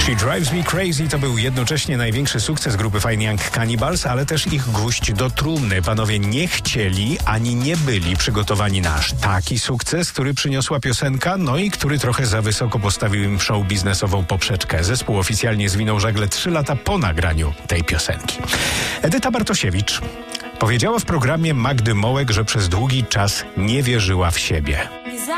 She Drives Me Crazy to był jednocześnie największy sukces grupy Fine Young Cannibals, ale też ich gwóźdź do trumny. Panowie nie chcieli ani nie byli przygotowani na aż taki sukces, który przyniosła piosenka, no i który trochę za wysoko postawił im show biznesową poprzeczkę. Zespół oficjalnie zwinął żagle 3 lata po nagraniu tej piosenki. Edyta Bartosiewicz powiedziała w programie Magdy Mołek, że przez długi czas nie wierzyła w siebie.